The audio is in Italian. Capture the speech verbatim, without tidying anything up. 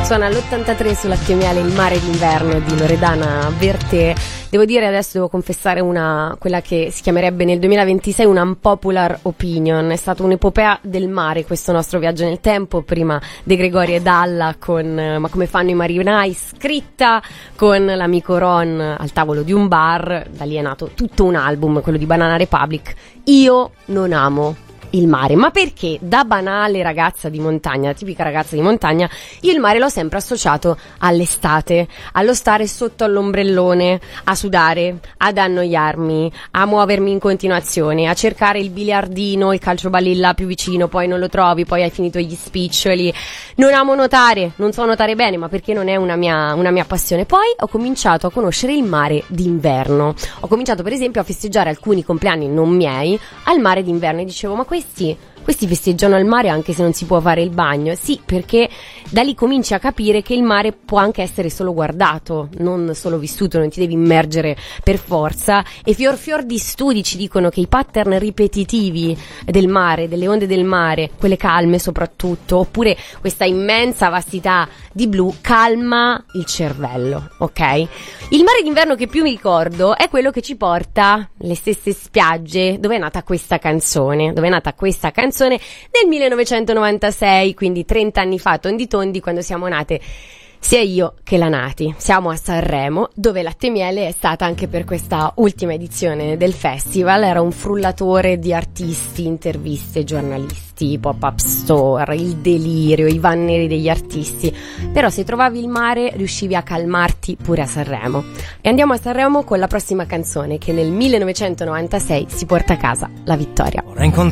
Suona all'ottantatré su Latte e Miele Il mare d'inverno di Loredana Bertè. Devo dire, adesso devo confessare una, quella che si chiamerebbe nel duemilaventisei una unpopular opinion. È stata un'epopea del mare questo nostro viaggio nel tempo, prima De Gregori e Dalla con Ma come fanno i marinai, scritta con l'amico Ron al tavolo di un bar. Da lì è nato tutto un album, quello di Banana Republic. Io non amo il mare, ma perché da banale ragazza di montagna, tipica ragazza di montagna, io il mare l'ho sempre associato all'estate, allo stare sotto all'ombrellone, a sudare, ad annoiarmi, a muovermi in continuazione, a cercare il biliardino, il calciobalilla più vicino, poi non lo trovi, poi hai finito gli spiccioli. Non amo nuotare, non so nuotare bene, ma perché non è una mia, una mia passione. Poi ho cominciato a conoscere il mare d'inverno. Ho cominciato per esempio a festeggiare alcuni compleanni non miei al mare d'inverno e dicevo: ma questi, questi festeggiano al mare anche se non si può fare il bagno. Sì, perché da lì cominci a capire che il mare può anche essere solo guardato, non solo vissuto, non ti devi immergere per forza. E fior fior di studi ci dicono che i pattern ripetitivi del mare, delle onde del mare, quelle calme soprattutto, oppure questa immensa vastità di blu, calma il cervello, ok? Il mare d'inverno che più mi ricordo è quello che ci porta le stesse spiagge dove è nata questa canzone, dove è nata questa canzone nel millenovecentonovantasei, quindi trenta anni fa, tondi tondi, quando siamo nate sia io che la Nati. Siamo a Sanremo, dove Latte e Miele è stata anche per questa ultima edizione del festival. Era un frullatore di artisti, interviste, giornalisti, pop-up store, il delirio, i vanneri degli artisti. Però se trovavi il mare riuscivi a calmarti pure a Sanremo. E andiamo a Sanremo con la prossima canzone che nel millenovecentonovantasei si porta a casa la vittoria.